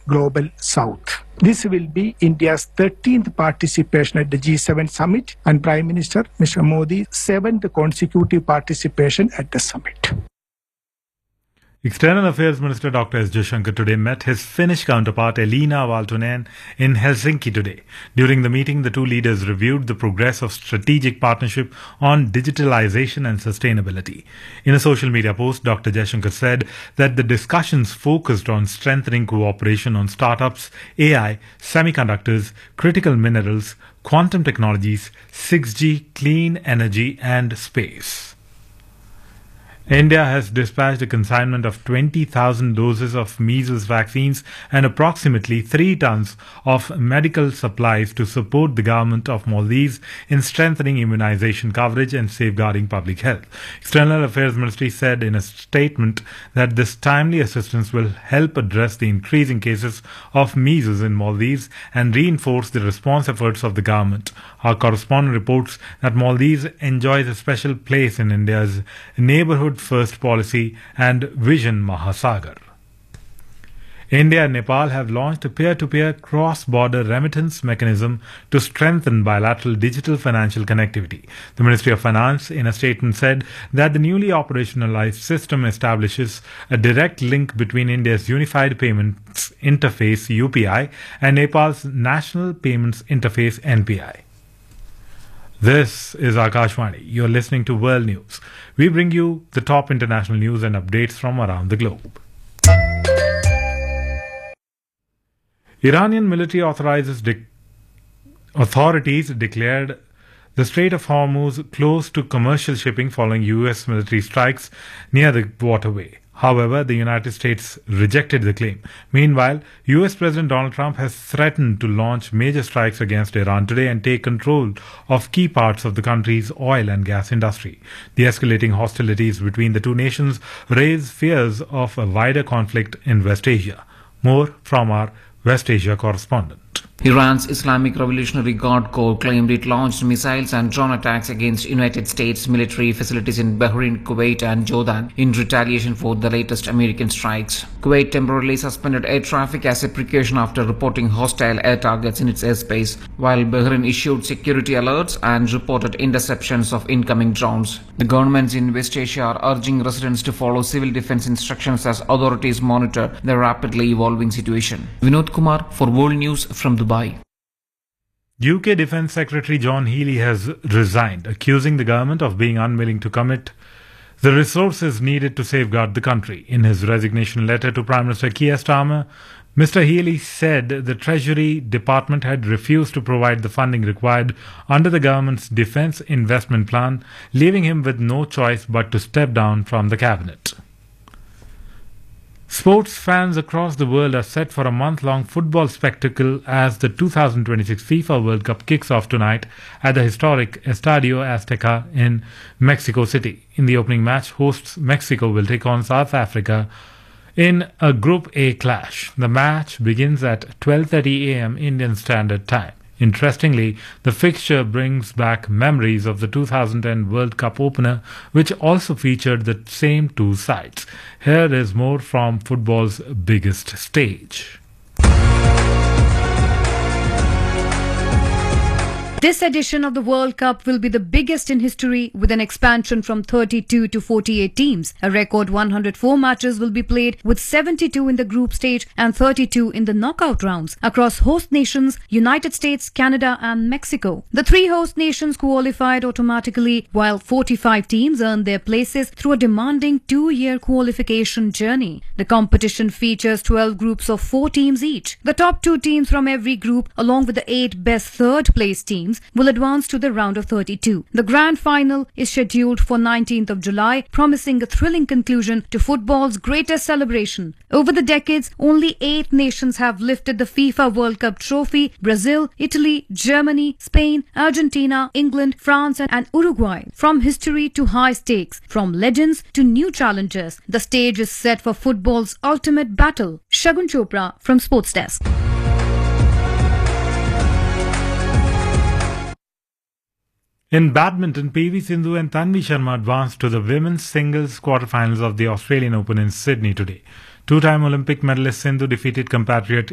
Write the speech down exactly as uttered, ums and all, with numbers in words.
Global South. This will be India's thirteenth participation at the G seven summit and Prime Minister Mister Modi's seventh consecutive participation at the summit. External Affairs Minister Doctor S. Jaishankar today met his Finnish counterpart Elina Valtonen in Helsinki today. During the meeting, the two leaders reviewed the progress of strategic partnership on digitalization and sustainability. In a social media post, Doctor Jaishankar said that the discussions focused on strengthening cooperation on startups, A I, semiconductors, critical minerals, quantum technologies, six G, clean energy and space. India has dispatched a consignment of twenty thousand doses of measles vaccines and approximately three tons of medical supplies to support the government of Maldives in strengthening immunization coverage and safeguarding public health. External Affairs Ministry said in a statement that this timely assistance will help address the increasing cases of measles in Maldives and reinforce the response efforts of the government. Our correspondent reports that Maldives enjoys a special place in India's neighborhood first policy and Vision Mahasagar. India and Nepal have launched a peer-to-peer cross-border remittance mechanism to strengthen bilateral digital financial connectivity. The Ministry of Finance in a statement said that the newly operationalized system establishes a direct link between India's Unified Payments Interface U P I and Nepal's National Payments Interface N P I. This is Akashvani. You're listening to World News. We bring you the top international news and updates from around the globe. Iranian military authorizes de- authorities declared the Strait of Hormuz closed to commercial shipping following U S military strikes near the waterway. However, the United States rejected the claim. Meanwhile, U S President Donald Trump has threatened to launch major strikes against Iran today and take control of key parts of the country's oil and gas industry. The escalating hostilities between the two nations raise fears of a wider conflict in West Asia. More from our West Asia correspondent. Iran's Islamic Revolutionary Guard Corps claimed it launched missiles and drone attacks against United States military facilities in Bahrain, Kuwait and Jordan in retaliation for the latest American strikes. Kuwait temporarily suspended air traffic as a precaution after reporting hostile air targets in its airspace, while Bahrain issued security alerts and reported interceptions of incoming drones. The governments in West Asia are urging residents to follow civil defense instructions as authorities monitor the rapidly evolving situation. Vinod Kumar for World News from Dubai. U K Defence Secretary John Healey has resigned, accusing the government of being unwilling to commit the resources needed to safeguard the country. In his resignation letter to Prime Minister Keir Starmer, Mister Healey said the Treasury Department had refused to provide the funding required under the government's defence investment plan, leaving him with no choice but to step down from the cabinet. Sports fans across the world are set for a month-long football spectacle as the two thousand twenty-six FIFA World Cup kicks off tonight at the historic Estadio Azteca in Mexico City. In the opening match, hosts Mexico will take on South Africa in a Group A clash. The match begins at twelve thirty a m Indian Standard Time. Interestingly, the fixture brings back memories of the two thousand ten World Cup opener, which also featured the same two sides. Here is more from football's biggest stage. This edition of the World Cup will be the biggest in history, with an expansion from thirty-two to forty-eight teams. A record one hundred four matches will be played, with seventy-two in the group stage and thirty-two in the knockout rounds across host nations United States, Canada and Mexico. The three host nations qualified automatically, while forty-five teams earned their places through a demanding two-year qualification journey. The competition features twelve groups of four teams each. The top two teams from every group, along with the eight best third-place teams, will advance to the round of thirty-two. The grand final is scheduled for nineteenth of July, promising a thrilling conclusion to football's greatest celebration. Over the decades, only eight nations have lifted the FIFA World Cup trophy: Brazil, Italy, Germany, Spain, Argentina, England, France and Uruguay. From history to high stakes, from legends to new challengers, the stage is set for football's ultimate battle. Shagun Chopra from Sports Desk. In badminton, P V Sindhu and Tanvi Sharma advanced to the women's singles quarterfinals of the Australian Open in Sydney today. Two-time Olympic medalist Sindhu defeated compatriot